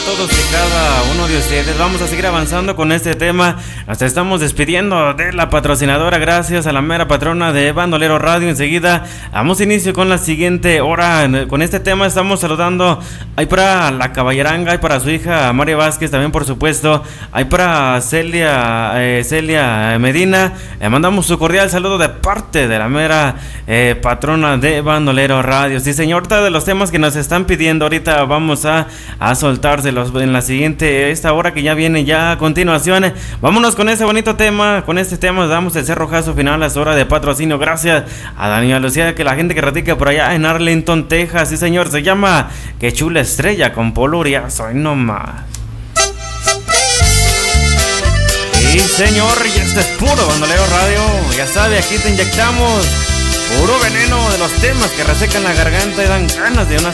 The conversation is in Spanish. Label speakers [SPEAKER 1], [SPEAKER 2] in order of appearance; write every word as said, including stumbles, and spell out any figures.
[SPEAKER 1] todos y cada uno de ustedes. Vamos a seguir avanzando con este tema. Nos estamos despidiendo de la patrocinadora, gracias a la mera patrona de Bandolero Radio. Enseguida damos inicio con la siguiente hora. Con este tema estamos saludando. Hay para la caballeranga, hay para su hija María Vázquez, también por supuesto. Hay para Celia, eh, Celia Medina. Le mandamos su cordial saludo de parte de la mera eh, patrona de Bandolero Radio. Sí, señor, ahorita de los temas que nos están pidiendo, ahorita vamos a, a soltárselos en la siguiente, esta hora que ya viene ya a continuación. Vámonos con ese bonito tema. Con este tema damos el cerrojazo final a su hora de patrocinio. Gracias a Daniela Lucía, que la gente que radica por allá en Arlington, Texas. Sí, señor, se llama Qué Chula Estrella con Polo Uriazo. Ay, no más. Sí, señor, y este es puro Bandolero Radio. Ya sabe, aquí te inyectamos puro veneno de los temas que resecan la garganta y dan ganas de una